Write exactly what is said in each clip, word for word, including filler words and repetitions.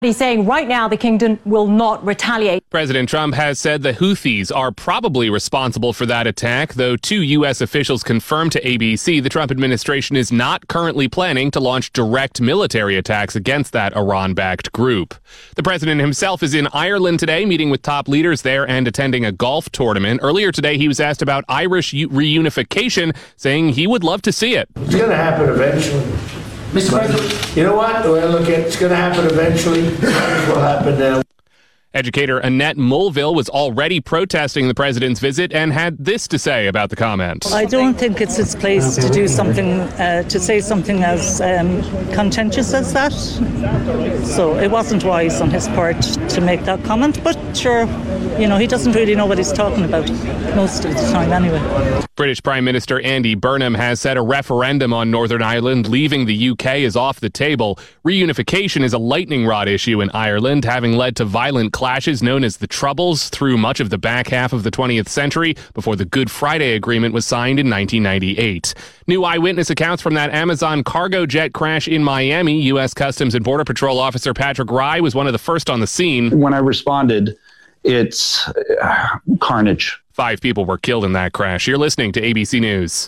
He's saying right now the kingdom will not retaliate. President Trump has said the Houthis are probably responsible for that attack, though two U S officials confirmed to A B C the Trump administration is not currently planning to launch direct military attacks against that Iran-backed group. The president himself is in Ireland today, meeting with top leaders there and attending a golf tournament. Earlier today, he was asked about Irish reunification, saying he would love to see it. It's going to happen eventually. Mister President. You know what? Well, look, it's going to happen eventually. It will happen now. Educator Annette Mulville was already protesting the president's visit and had this to say about the comment. I don't think it's its place to do something, uh, to say something as um, contentious as that. So it wasn't wise on his part to make that comment. But sure, you know, he doesn't really know what he's talking about most of the time anyway. British Prime Minister Andy Burnham has said a referendum on Northern Ireland leaving the U K is off the table. Reunification is a lightning rod issue in Ireland, having led to violent clashes known as the Troubles through much of the back half of the twentieth century before the Good Friday Agreement was signed in nineteen ninety-eight. New eyewitness accounts from that Amazon cargo jet crash in Miami. U S Customs and Border Patrol officer Patrick Rye was one of the first on the scene. When I responded, it's uh, carnage. Five people were killed in that crash. You're listening to A B C News.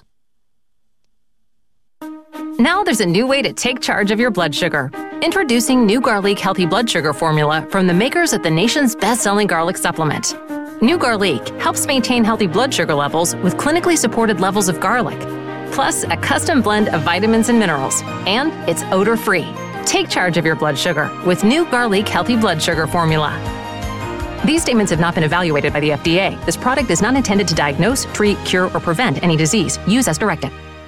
Now there's a new way to take charge of your blood sugar. Introducing New Garlic Healthy Blood Sugar Formula from the makers of the nation's best-selling garlic supplement. New Garlic helps maintain healthy blood sugar levels with clinically supported levels of garlic, plus a custom blend of vitamins and minerals, and it's odor-free. Take charge of your blood sugar with New Garlic Healthy Blood Sugar Formula. These statements have not been evaluated by the F D A. This product is not intended to diagnose, treat, cure, or prevent any disease. Use as directed.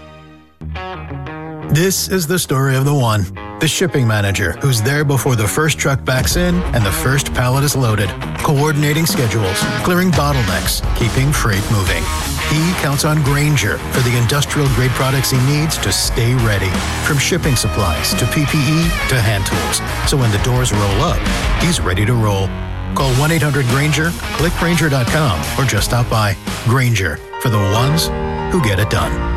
This is the story of the one, the shipping manager, who's there before the first truck backs in and the first pallet is loaded, coordinating schedules, clearing bottlenecks, keeping freight moving. He counts on Grainger for the industrial-grade products he needs to stay ready, from shipping supplies to P P E to hand tools. So when the doors roll up, he's ready to roll. Call one eight hundred Grainger, click Grainger dot com, or just stop by. Grainger, for the ones who get it done.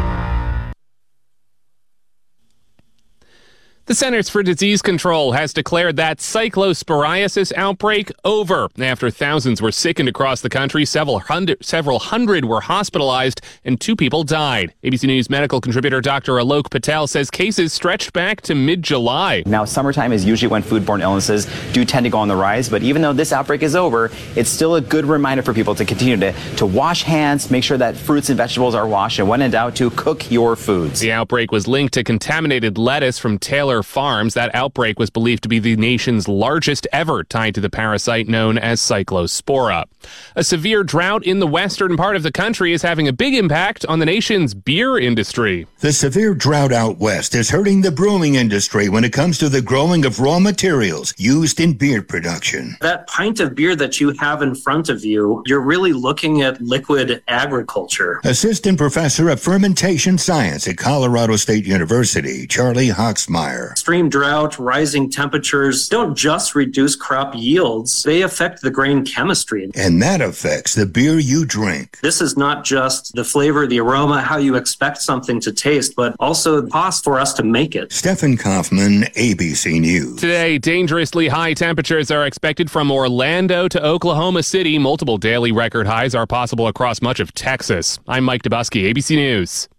The Centers for Disease Control has declared that cyclosporiasis outbreak over. After thousands were sickened across the country, several hundred, several hundred were hospitalized, and two people died. A B C News medical contributor Doctor Alok Patel says cases stretched back to mid-July. Now, summertime is usually when foodborne illnesses do tend to go on the rise, but even though this outbreak is over, it's still a good reminder for people to continue to, to wash hands, make sure that fruits and vegetables are washed, and when in doubt, to cook your foods. The outbreak was linked to contaminated lettuce from Taylor Farms. That outbreak was believed to be the nation's largest ever, tied to the parasite known as Cyclospora. A severe drought in the western part of the country is having a big impact on the nation's beer industry. The severe drought out west is hurting the brewing industry when it comes to the growing of raw materials used in beer production. That pint of beer that you have in front of you, you're really looking at liquid agriculture. Assistant Professor of Fermentation Science at Colorado State University, Charlie Hoxmeyer. Extreme drought, rising temperatures don't just reduce crop yields, they affect the grain chemistry. And that affects the beer you drink. This is not just the flavor, the aroma, how you expect something to taste, but also the cost for us to make it. Stephen Kaufman, A B C News. Today, dangerously high temperatures are expected from Orlando to Oklahoma City. Multiple daily record highs are possible across much of Texas. I'm Mike Dubusky, A B C News.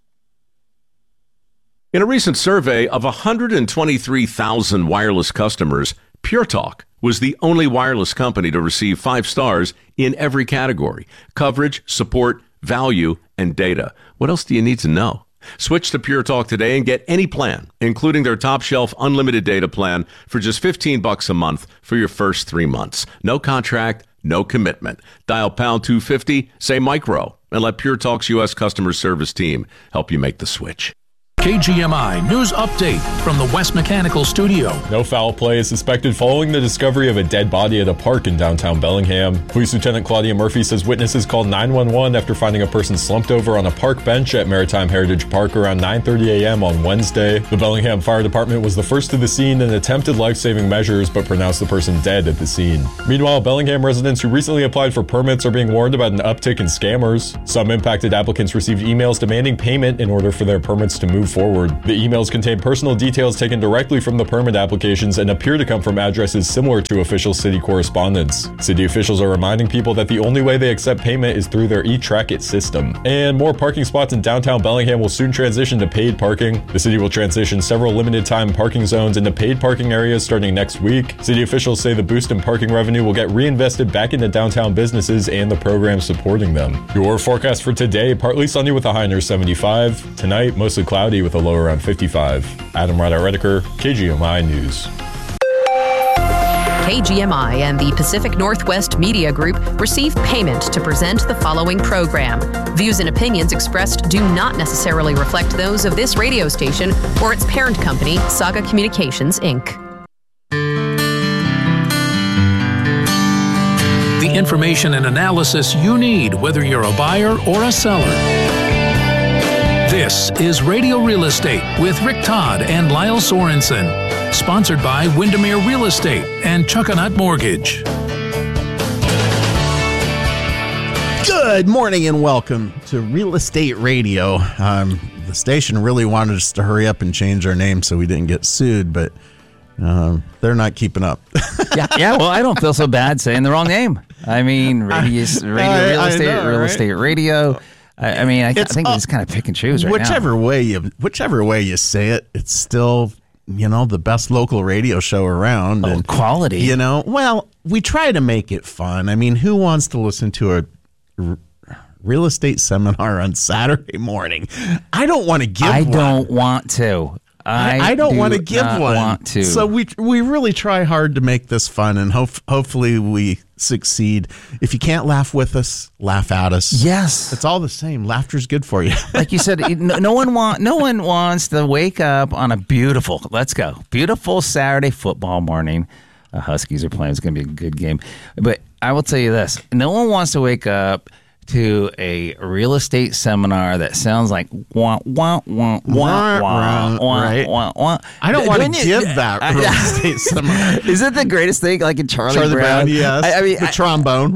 In a recent survey of one hundred twenty-three thousand wireless customers, Pure Talk was the only wireless company to receive five stars in every category: coverage, support, value, and data. What else do you need to know? Switch to Pure Talk today and get any plan, including their top shelf unlimited data plan, for just fifteen bucks a month for your first three months. No contract, no commitment. Dial pound two fifty, say micro, and let Pure Talk's U S customer service team help you make the switch. K G M I News Update from the West Mechanical Studio. No foul play is suspected following the discovery of a dead body at a park in downtown Bellingham. Police Lieutenant Claudia Murphy says witnesses called nine one one after finding a person slumped over on a park bench at Maritime Heritage Park around nine thirty a.m. on Wednesday. The Bellingham Fire Department was the first to the scene and attempted life-saving measures, but pronounced the person dead at the scene. Meanwhile, Bellingham residents who recently applied for permits are being warned about an uptick in scammers. Some impacted applicants received emails demanding payment in order for their permits to move move forward. The emails contain personal details taken directly from the permit applications and appear to come from addresses similar to official city correspondence. City officials are reminding people that the only way they accept payment is through their e-Track-It system. And more parking spots in downtown Bellingham will soon transition to paid parking. The city will transition several limited-time parking zones into paid parking areas starting next week. City officials say the boost in parking revenue will get reinvested back into downtown businesses and the programs supporting them. Your forecast for today, partly sunny with a high near seventy-five. Tonight, mostly cloudy with a low around fifty-five. Adam Ryder-Rediker, K G M I News. K G M I and the Pacific Northwest Media Group receive payment to present the following program. Views and opinions expressed do not necessarily reflect those of this radio station or its parent company, Saga Communications, Incorporated. The information and analysis you need, whether you're a buyer or a seller. This is Radio Real Estate with Rick Todd and Lyle Sorensen. Sponsored by Windermere Real Estate and Chuckanut Mortgage. Good morning and welcome to Real Estate Radio. Um, the station really wanted us to hurry up and change our name so we didn't get sued, but um, they're not keeping up. yeah, yeah. Well, I don't feel so bad saying the wrong name. I mean, Radius, Radio I, Real I Estate, know, Real right? Estate Radio. I, I mean, I, I think uh, we just kind of pick and choose right whichever now. way you, whichever way you say it, it's still, you know, the best local radio show around. Oh, and quality. You know, well, we try to make it fun. I mean, who wants to listen to a r- real estate seminar on Saturday morning? I don't want to give I one. don't want to. I, I don't do want to give not one. Want to. So we we really try hard to make this fun, and hope, hopefully we succeed. If you can't laugh with us, laugh at us. Yes, it's all the same. Laughter's good for you. Like you said, no, no one want no one wants to wake up on a beautiful, let's go, beautiful Saturday football morning. The Huskies are playing. It's going to be a good game. But I will tell you this: no one wants to wake up to a real estate seminar that sounds like wah wah wah wah wah wah right. wah wah. I don't want to you, give that real estate seminar. Is it the greatest thing? Like in Charlie, Charlie Brown, Brown? yes. I, I mean, the I, trombone.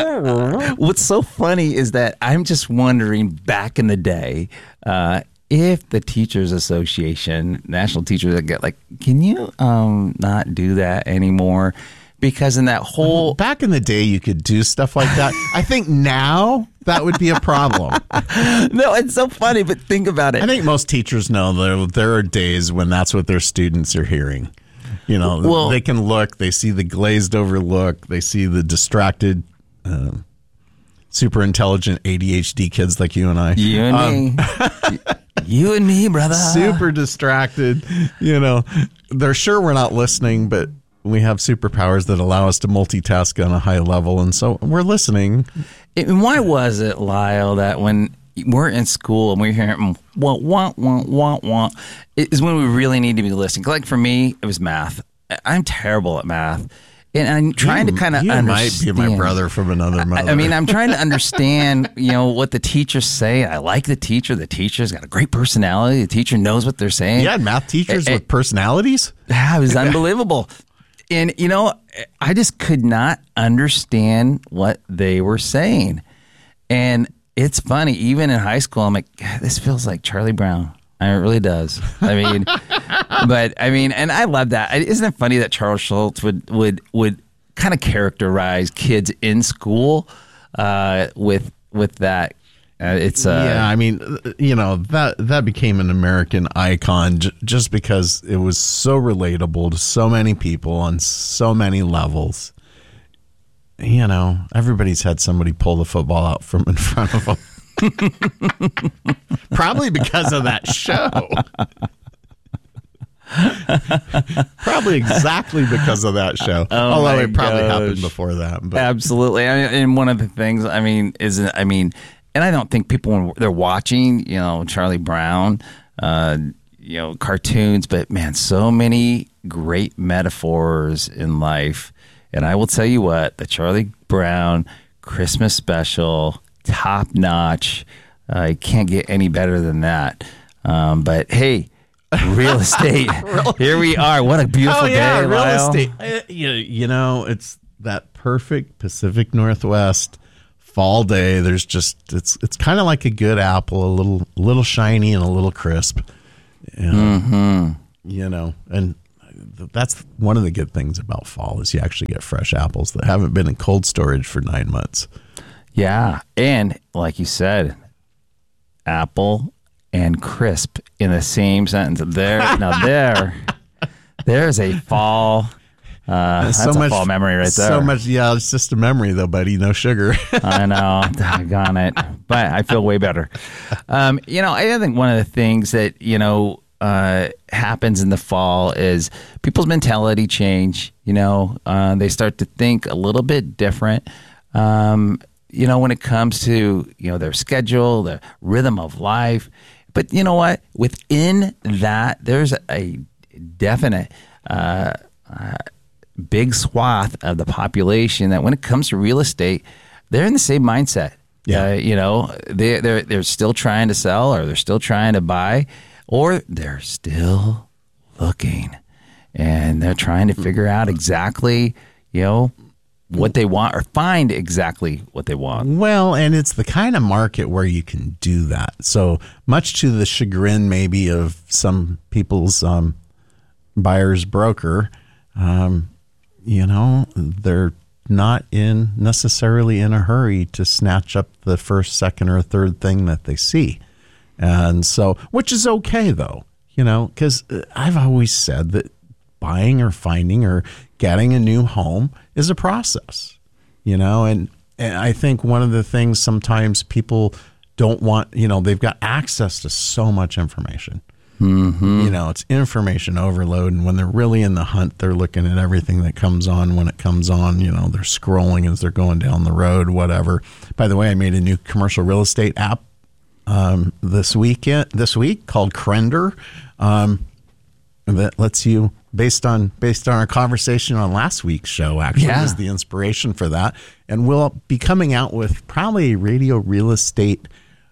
I, what's so funny is that I'm just wondering back in the day. Uh, If the Teachers Association, National Teachers, that get like, can you um, not do that anymore? Because in that whole back in the day, you could do stuff like that. I think now that would be a problem. No, it's so funny, but think about it. I think most teachers know there there are days when that's what their students are hearing. You know, well, they can look, they see the glazed over look, they see the distracted, uh, super intelligent A D H D kids like you and I. You and um, me. You and me, brother. Super distracted. You know, they're sure we're not listening, but we have superpowers that allow us to multitask on a high level, and so we're listening. And why was it, Lyle, that when we're in school and we're hearing wah, wah, wah, wah, wah, is when we really need to be listening? Like for me, it was math. I'm terrible at math. And I'm trying you, to kind of you understand. might be my brother from another mother. I, I mean, I'm trying to understand, you know, what the teachers say. I like the teacher. The teacher's got a great personality. The teacher knows what they're saying. You had math teachers it, with personalities? Yeah, it was unbelievable. And, you know, I just could not understand what they were saying. And it's funny, even in high school, I'm like, God, this feels like Charlie Brown. I mean, it really does. I mean, but I mean, and I love that. Isn't it funny that Charles Schultz would would would kind of characterize kids in school uh, with with that? Uh, it's uh, yeah. I mean, you know, that that became an American icon j- just because it was so relatable to so many people on so many levels. You know, everybody's had somebody pull the football out from in front of them. Probably because of that show. Probably exactly because of that show. Oh Although it probably gosh. happened before that. But. Absolutely. I mean, and one of the things, I mean, is I mean, and I don't think people when they're watching, you know, Charlie Brown, uh, you know, cartoons, but man, so many great metaphors in life. And I will tell you what, the Charlie Brown Christmas special, top notch. I uh, can't get any better than that. Um, but hey, real estate. real, Here we are. What a beautiful oh, yeah, day, real Lyle. estate. Uh, you, you know, it's that perfect Pacific Northwest fall day. There's just it's it's kind of like a good apple, a little little shiny and a little crisp. And, Mm-hmm. You know, and that's one of the good things about fall is you actually get fresh apples that haven't been in cold storage for nine months. Yeah. And like you said, apple and crisp in the same sentence. There, now there, there's a fall. Uh, that's so a much, fall memory right there. So much, yeah. It's just a memory, though, buddy. No sugar. I know, doggone it. But I feel way better. Um, you know, I think one of the things that you know uh, happens in the fall is people's mentality change. You know, uh, they start to think a little bit different. Um, you know, when it comes to you know their schedule, the rhythm of life. But you know what? Within that, there's a definite uh, uh, big swath of the population that when it comes to real estate, they're in the same mindset. Yeah. Uh, you know, they, they're, they're still trying to sell or they're still trying to buy or they're still looking and they're trying to figure out exactly, you know, what they want or find exactly what they want. Well, and it's the kind of market where you can do that. So much to the chagrin maybe of some people's um, buyer's broker, um, you know, they're not in necessarily in a hurry to snatch up the first, second, or third thing that they see. And so, which is okay though, you know, because I've always said that buying or finding or getting a new home is a process, you know, and, and I think one of the things sometimes people don't want, you know, they've got access to so much information. Mm-hmm. You know, it's information overload. And when they're really in the hunt, they're looking at everything that comes on when it comes on. You know, they're scrolling as they're going down the road, whatever. By the way, I made a new commercial real estate app um, this weekend, this week called Crender. Um, that lets you, based on based on our conversation on last week's show, actually, yeah. was the inspiration for that. And we'll be coming out with probably a radio real estate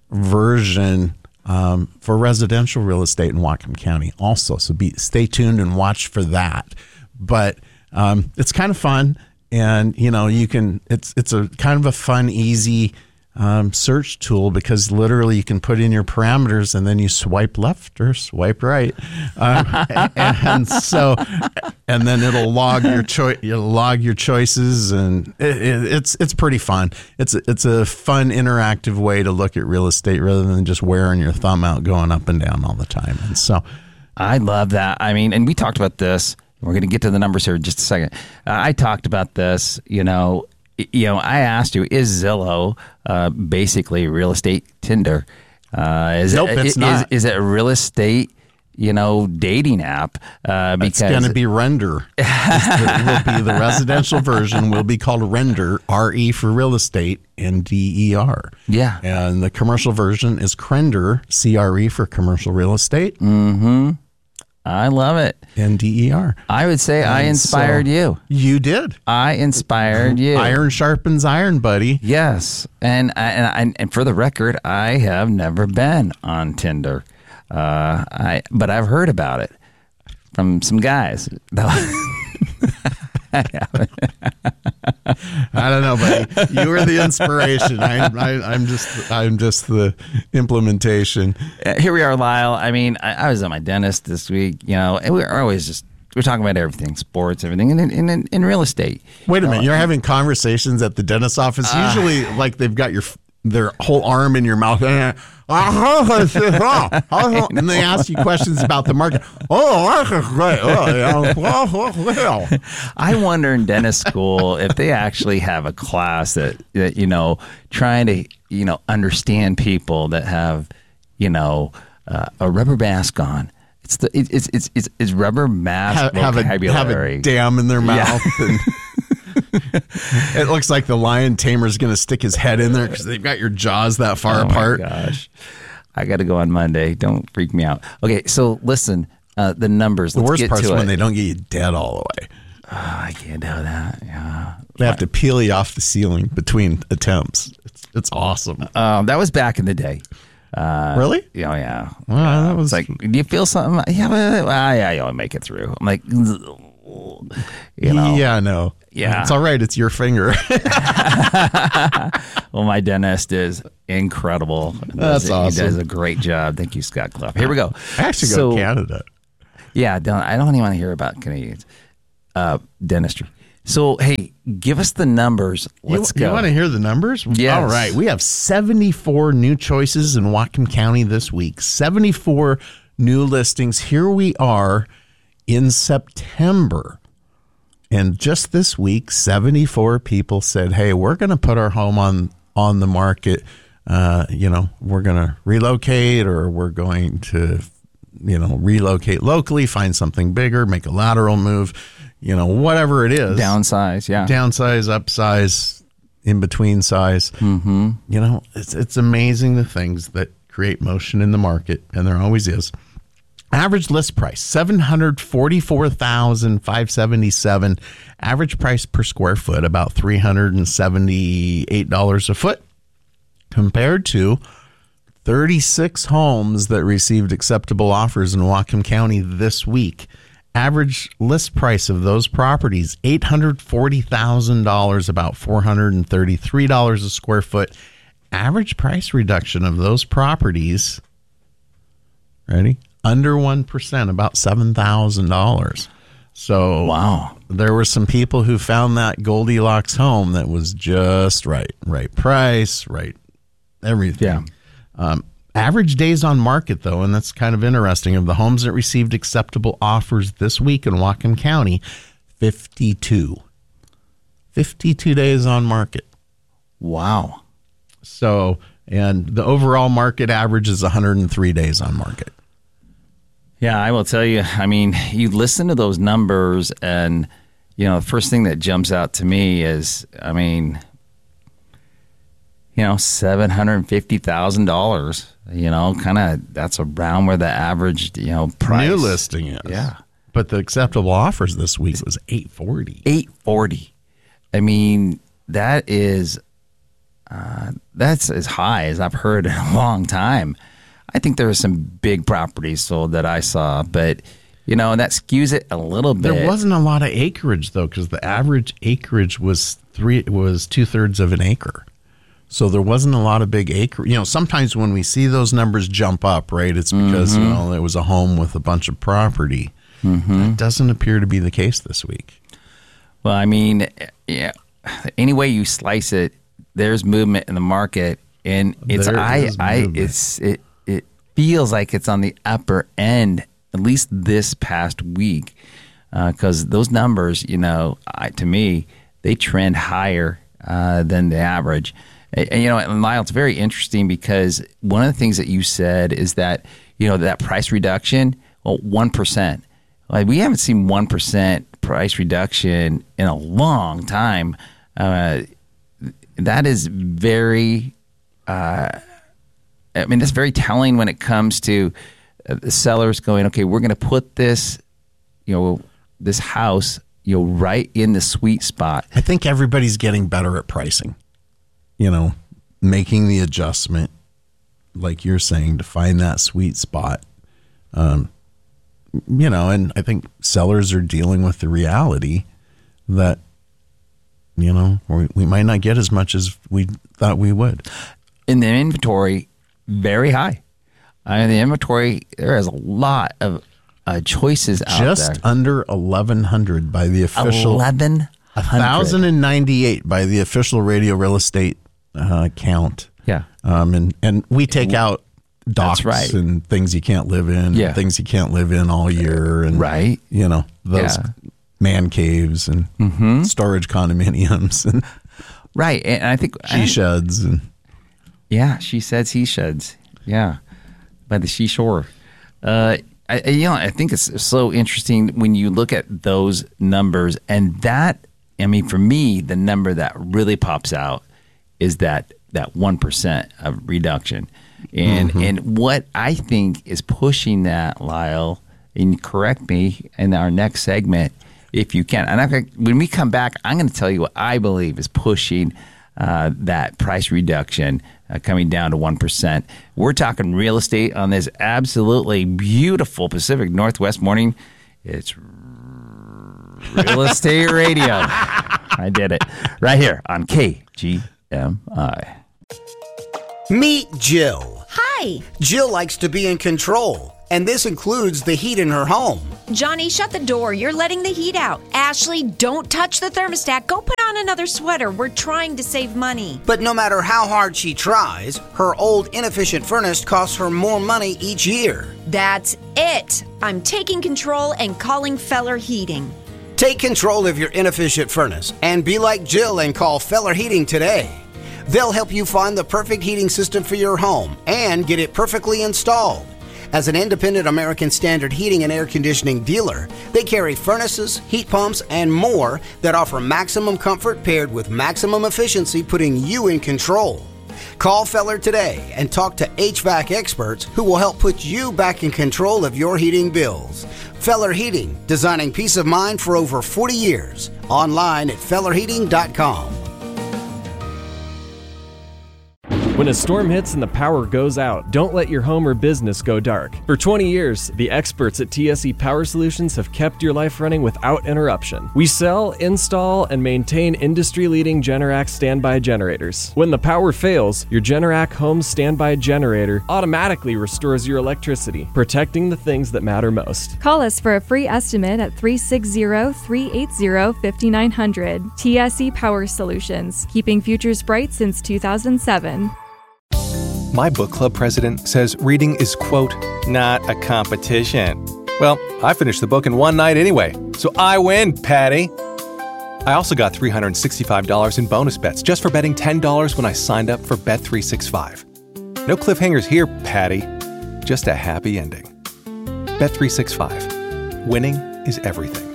version Um, for residential real estate in Whatcom County also. So be stay tuned and watch for that. But um, it's kind of fun. And, you know, you can, it's it's a kind of a fun, easy um, search tool because literally you can put in your parameters and then you swipe left or swipe right. Uh, and, and so, and then it'll log your choice, you'll log your choices and it, it, it's, it's pretty fun. It's, it's a fun, interactive way to look at real estate rather than just wearing your thumb out going up and down all the time. And so I love that. I mean, and we talked about this. We're going to get to the numbers here in just a second. Uh, I talked about this, you know, you know, I asked you, is Zillow uh, basically real estate Tinder? Uh, is nope, it, it's is, not. Is it a real estate, you know, dating app? Uh, because it's going to be Render. It will be the residential version will be called Render, R E for real estate, N D E R. Yeah. And the commercial version is Crender, C R E for commercial real estate. Mm-hmm. I love it. N D E R. I would say and I inspired so you. You did. I inspired you. Iron sharpens iron, buddy. Yes. And and and for the record, I have never been on Tinder. Uh, I but I've heard about it from some guys. I don't know, buddy. You were the inspiration. I, I, I'm just, I'm just the implementation. Uh, here we are, Lyle. I mean, I, I was at my dentist this week, you know, and we we're always just we're talking about everything, sports, everything, and in, in, in real estate. Wait a minute, you're having conversations at the dentist's office. Uh, Usually, like they've got your their whole arm in your mouth. And they ask you questions about the market. Oh, that's great. I wonder in dentist school if they actually have a class that, that, you know, trying to, you know, understand people that have, you know, uh, a rubber mask on. It's the it, it's it's it's it's rubber mask have, vocabulary. Have a, have a dam in their mouth. Yeah. And it looks like the lion tamer is going to stick his head in there because they've got your jaws that far oh apart. My gosh, I got to go on Monday. Don't freak me out. Okay, so listen, uh, the numbers. The Let's worst get part is when it. they don't get you dead all the way. Oh, I can't do that. Yeah, they have to peel you off the ceiling between attempts. It's it's awesome. Um, that was back in the day. Uh, really? Oh yeah. Well, that was it's like, do you feel something? Yeah, well, yeah, you'll make it through. I'm like, You know? Yeah, no. Yeah. It's all right. It's your finger. Well, my dentist is incredible. That's He awesome. does a great job. Thank you, Scott Clough. Here we go. I actually go to Canada. Yeah, don't, I don't even want to hear about Canadians. Uh, dentistry. So, hey, give us the numbers. Let's you, go. You want to hear the numbers? Yes. All right. We have seventy-four new choices in Whatcom County this week. seventy-four new listings. Here we are in September. And just this week, seventy-four people said, hey, we're going to put our home on, on the market. Uh, you know, we're going to relocate, or we're going to, you know, relocate locally, find something bigger, make a lateral move, you know, whatever it is. Downsize, yeah. Downsize, upsize, in between size. Mm-hmm. You know, it's, it's amazing the things that create motion in the market, and there always is. Average list price, seven hundred forty-four thousand five hundred seventy-seven dollars. Average price per square foot, about three hundred seventy-eight dollars a foot, compared to thirty-six homes that received acceptable offers in Whatcom County this week. Average list price of those properties, eight hundred forty thousand dollars, about four hundred thirty-three dollars a square foot. Average price reduction of those properties, ready? Under one percent, about seven thousand dollars. So wow, there were some people who found that Goldilocks home that was just right. Right price, right everything. Yeah. Um, average days on market, though, and that's kind of interesting, of the homes that received acceptable offers this week in Whatcom County, fifty-two. fifty-two days on market. Wow. So, and the overall market average is one hundred three days on market. Yeah, I will tell you, I mean, you listen to those numbers, and, you know, the first thing that jumps out to me is, I mean, you know, seven hundred fifty thousand dollars, you know, kind of, that's around where the average, you know, price. New listing is. Yeah. But the acceptable offers this week was eight forty. eight forty. I mean, that is, uh, that's as high as I've heard in a long time. I think there were some big properties sold that I saw, but, you know, and that skews it a little bit. There wasn't a lot of acreage, though, because the average acreage was three was two thirds of an acre. So there wasn't a lot of big acre. You know, sometimes when we see those numbers jump up, right, it's because, Mm-hmm. you know, it was a home with a bunch of property. Mm-hmm. That doesn't appear to be the case this week. Well, I mean, yeah, any way you slice it, there's movement in the market, and it's There I is I movement. it's it it feels like it's on the upper end, at least this past week, because uh, those numbers, you know, I, to me, they trend higher uh, than the average. And, and, you know, and Lyle, it's very interesting because one of the things that you said is that, you know, that price reduction, well, one percent. Like, we haven't seen one percent price reduction in a long time. Uh, that is very, uh, I mean, that's very telling when it comes to uh, the sellers going, okay, we're going to put this, you know, this house, you know, right in the sweet spot. I think everybody's getting better at pricing, you know, making the adjustment, like you're saying, to find that sweet spot. Um, you know, and I think sellers are dealing with the reality that, you know, we, we might not get as much as we thought we would. In the inventory, very high. I mean, the inventory, there is a lot of uh, choices out Just there. under eleven hundred by the official. eleven hundred. one thousand ninety-eight by the official Radio Real Estate uh, count. Yeah. Um, and, and we take out docks right. and things you can't live in, Yeah. and things you can't live in all year. And, Right. you know, those Yeah. man caves and Mm-hmm. storage condominiums and Right. And I think she sheds. And Yeah, she says he sheds. Yeah, by the seashore. Uh, I, I- you know, I think it's so interesting when you look at those numbers, and that, I mean, for me, the number that really pops out is that that one percent of reduction, and Mhm. and what I think is pushing that, Lyle, and correct me in our next segment if you can. And I, when we come back, I'm going to tell you what I believe is pushing uh, that price reduction uh, coming down to one percent. We're talking real estate on this absolutely beautiful Pacific Northwest morning. It's Real Estate Radio. I did it. Right here on K G M I. Meet Jill. Hi. Jill likes to be in control, and this includes the heat in her home. Johnny, shut the door. You're letting the heat out. Ashley, don't touch the thermostat. Go put on another sweater. We're trying to save money. But no matter how hard she tries, her old inefficient furnace costs her more money each year. That's it. I'm taking control and calling Feller Heating. Take control of your inefficient furnace and be like Jill and call Feller Heating today. They'll help you find the perfect heating system for your home and get it perfectly installed. As an independent American Standard heating and air conditioning dealer, they carry furnaces, heat pumps, and more that offer maximum comfort paired with maximum efficiency, putting you in control. Call Feller today and talk to H V A C experts who will help put you back in control of your heating bills. Feller Heating, designing peace of mind for over forty years. Online at feller heating dot com. When a storm hits and the power goes out, don't let your home or business go dark. For twenty years, the experts at T S E Power Solutions have kept your life running without interruption. We sell, install, and maintain industry-leading Generac standby generators. When the power fails, your Generac home standby generator automatically restores your electricity, protecting the things that matter most. Call us for a free estimate at three six zero, three eight zero, five nine zero zero. T S E Power Solutions, keeping futures bright since two thousand seven. My book club president says reading is, quote, not a competition. Well, I finished the book in one night anyway, so I win, Patty. I also got three hundred sixty-five dollars in bonus bets just for betting ten dollars when I signed up for Bet three sixty-five. No cliffhangers here, Patty. Just a happy ending. Bet three sixty-five. Winning is everything.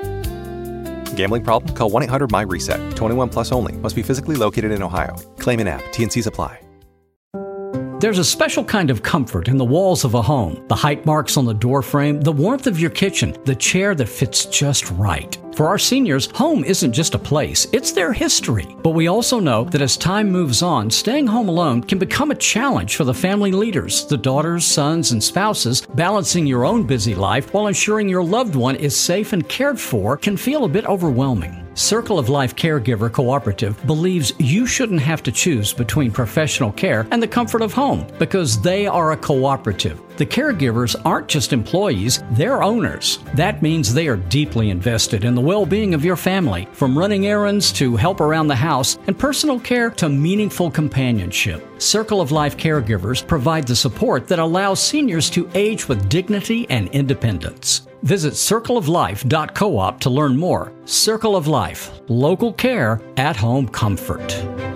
Gambling problem? Call one eight hundred M Y RESET. twenty-one plus only. Must be physically located in Ohio. Claim in app. T and Cs apply. There's a special kind of comfort in the walls of a home. The height marks on the door frame, the warmth of your kitchen, the chair that fits just right. For our seniors, home isn't just a place, it's their history. But we also know that as time moves on, staying home alone can become a challenge for the family leaders, the daughters, sons, and spouses. Balancing your own busy life while ensuring your loved one is safe and cared for can feel a bit overwhelming. Circle of Life Caregiver Cooperative believes you shouldn't have to choose between professional care and the comfort of home because they are a cooperative. The caregivers aren't just employees, they're owners. That means they are deeply invested in the well-being of your family, from running errands to help around the house and personal care to meaningful companionship. Circle of Life Caregivers provide the support that allows seniors to age with dignity and independence. Visit circle of life dot coop to learn more. Circle of Life, local care, at-home comfort.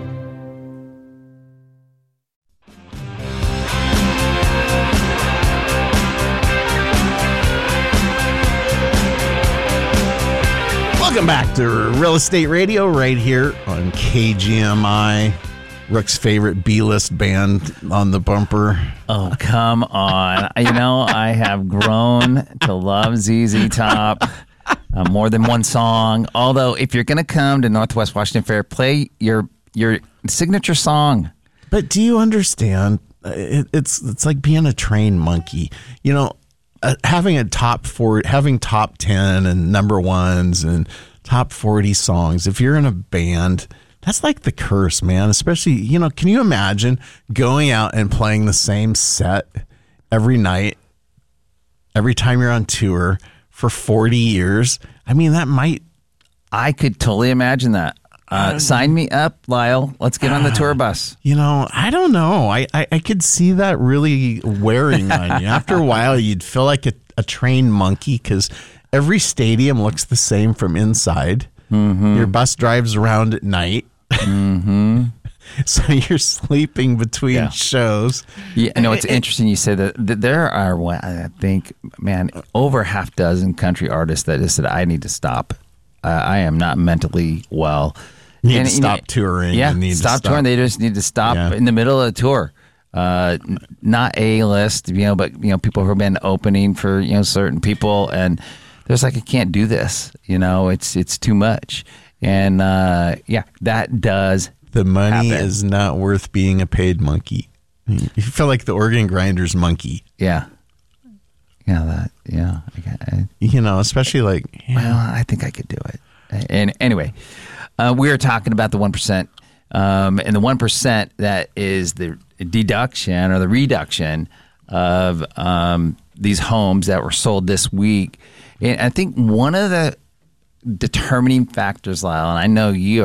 Welcome back to Real Estate Radio right here on K G M I. Rook's favorite B-list band on the bumper. Oh, come on. You know, I have grown to love Z Z Top. Uh, more than one song. Although, if you're going to come to Northwest Washington Fair, play your your signature song. But do you understand? It, it's it's like being a trained monkey. You know, uh, having a top four, having top ten and number ones and top forty songs. If you're in a band, that's like the curse, man. Especially, you know, can you imagine going out and playing the same set every night, every time you're on tour for forty years? I mean, that might. I could totally imagine that. Uh, uh, sign me up, Lyle. Let's get on the tour bus. You know, I don't know. I, I, I could see that really wearing on you. After a while, you'd feel like a, a trained monkey because every stadium looks the same from inside. Mm-hmm. Your bus drives around at night. Mm-hmm. So you're sleeping between yeah. shows. Yeah, I know it's interesting you say that, that there are, I think, man, over half dozen country artists that just said, I need to stop. Uh, I am not mentally well. You need and, to stop you know, touring. Yeah, you need stop, to stop touring. They just need to stop yeah. in the middle of the tour. Uh, not A-list, you know, but, you know, people who have been opening for, you know, certain people. And there's like, I can't do this. You know, it's it's too much. And, uh, yeah, that does The money happen. is not worth being a paid monkey. You feel like the organ grinder's monkey. Yeah. Yeah, that. Yeah, I, I, you know, especially like. Yeah. Well, I think I could do it. And anyway, uh, we are talking about the one percent, um, and the one percent that is the deduction or the reduction of um, these homes that were sold this week. And I think one of the determining factors, Lyle, and I know you